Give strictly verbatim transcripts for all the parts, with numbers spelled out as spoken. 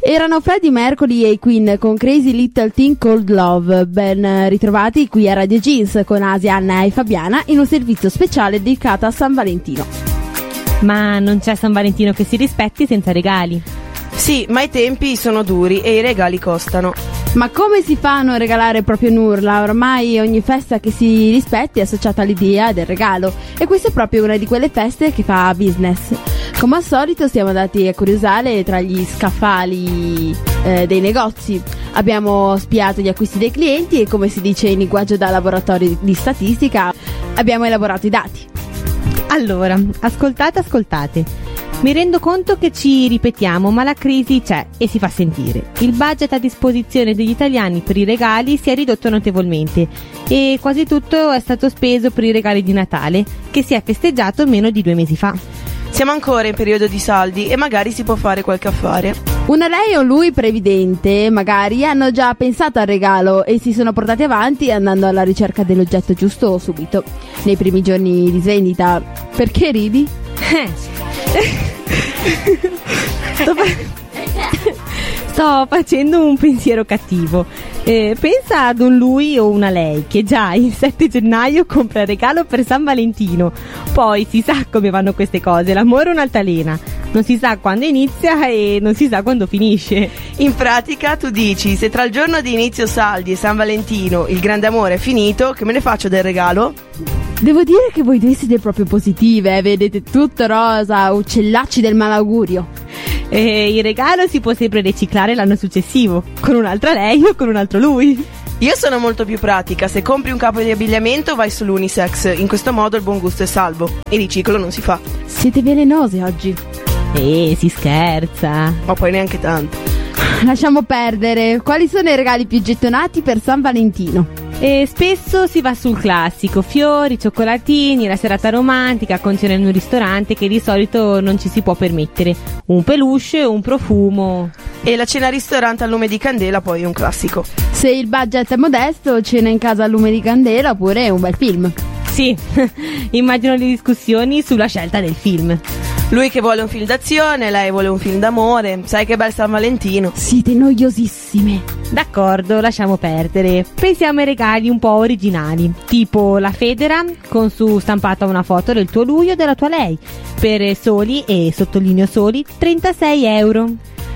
Erano Freddie Mercury e i Queen con Crazy Little Thing Called Love. Ben ritrovati qui a Radio Jeans con Asia, Anna e Fabiana in un servizio speciale dedicato a San Valentino. Ma non c'è San Valentino che si rispetti senza regali. Sì, ma i tempi sono duri e i regali costano. Ma come si fa a non regalare proprio nulla? Ormai ogni festa che si rispetti è associata all'idea del regalo, e questa è proprio una di quelle feste che fa business. Come al solito siamo andati a curiosare tra gli scaffali eh, dei negozi. Abbiamo spiato gli acquisti dei clienti e, come si dice in linguaggio da laboratorio di statistica, abbiamo elaborato i dati. Allora, ascoltate, ascoltate. Mi rendo conto che ci ripetiamo, ma la crisi c'è e si fa sentire. Il budget a disposizione degli italiani per i regali si è ridotto notevolmente e quasi tutto è stato speso per i regali di Natale, che si è festeggiato meno di due mesi fa. Siamo ancora in periodo di saldi e magari si può fare qualche affare. Una lei o lui previdente magari hanno già pensato al regalo e si sono portati avanti andando alla ricerca dell'oggetto giusto subito, nei primi giorni di svendita. Perché ridi? Sto, fa- Sto facendo un pensiero cattivo. Eh, pensa ad un lui o una lei che già il sette gennaio compra il regalo per San Valentino. Poi si sa come vanno queste cose, l'amore è un'altalena. Non si sa quando inizia e non si sa quando finisce. In pratica tu dici: se tra il giorno di inizio saldi e San Valentino il grande amore è finito, che me ne faccio del regalo? Devo dire che voi due siete proprio positive, eh? Vedete tutto rosa, uccellacci del malaugurio. E il regalo si può sempre riciclare l'anno successivo, con un'altra lei o con un altro lui. Io sono molto più pratica: se compri un capo di abbigliamento vai sull'unisex, in questo modo il buon gusto è salvo. Il riciclo non si fa. Siete velenose oggi. Eh, si scherza. Ma poi neanche tanto. Lasciamo perdere. Quali sono i regali più gettonati per San Valentino? E spesso si va sul classico: fiori, cioccolatini, la serata romantica con cena in un ristorante che di solito non ci si può permettere, un peluche o un profumo. E la cena al ristorante al lume di candela poi è un classico. Se il budget è modesto, cena in casa al lume di candela oppure un bel film. Sì, immagino le discussioni sulla scelta del film. Lui che vuole un film d'azione, lei vuole un film d'amore. Sai che bel San Valentino. Siete noiosissime. D'accordo, lasciamo perdere. Pensiamo ai regali un po' originali, tipo la federa con su stampata una foto del tuo lui o della tua lei, per soli, e sottolineo soli, trentasei euro.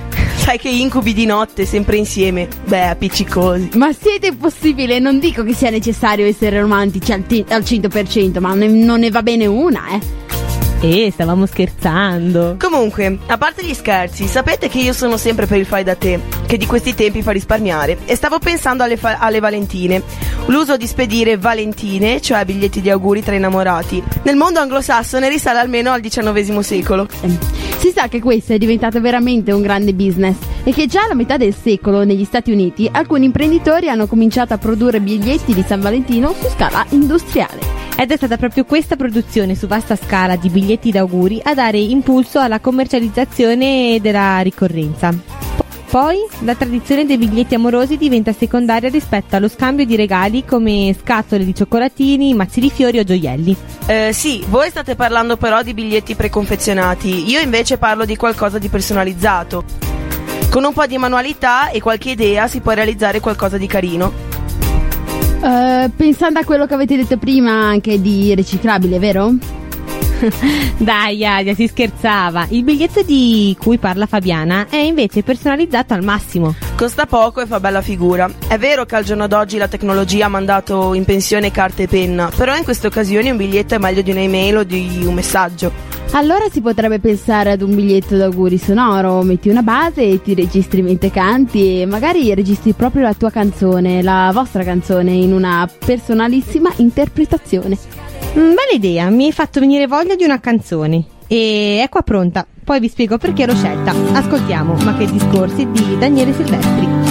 Sai che incubi di notte sempre insieme. Beh, appiccicosi. Ma siete possibile? Non dico che sia necessario essere romantici al, t- al cento per cento, ma ne- non ne va bene una, eh. Eh, stavamo scherzando. Comunque, a parte gli scherzi, sapete che io sono sempre per il fai da te, che di questi tempi fa risparmiare, e stavo pensando alle, fa- alle Valentine. L'uso di spedire valentine, cioè biglietti di auguri tra innamorati, nel mondo anglosassone risale almeno al diciannovesimo secolo. Si sa che questo è diventato veramente un grande business e che già alla metà del secolo negli Stati Uniti alcuni imprenditori hanno cominciato a produrre biglietti di San Valentino su scala industriale. Ed è stata proprio questa produzione su vasta scala di biglietti d'auguri a dare impulso alla commercializzazione della ricorrenza. Poi la tradizione dei biglietti amorosi diventa secondaria rispetto allo scambio di regali come scatole di cioccolatini, mazzi di fiori o gioielli. Eh, sì, voi state parlando però di biglietti preconfezionati, io invece parlo di qualcosa di personalizzato. Con un po' di manualità e qualche idea si può realizzare qualcosa di carino. Uh, pensando a quello che avete detto prima anche di riciclabile, vero? Dai, Adia, si scherzava. Il biglietto di cui parla Fabiana è invece personalizzato al massimo. Costa poco e fa bella figura. È vero che al giorno d'oggi la tecnologia ha mandato in pensione carta e penna, però in queste occasioni un biglietto è meglio di un'email o di un messaggio. Allora si potrebbe pensare ad un biglietto d'auguri sonoro. Metti una base e ti registri mentre canti, e magari registri proprio la tua canzone, la vostra canzone, in una personalissima interpretazione. Mm, bella idea, mi hai fatto venire voglia di una canzone. E è qua pronta, poi vi spiego perché l'ho scelta. Ascoltiamo Ma che discorsi di Daniele Silvestri.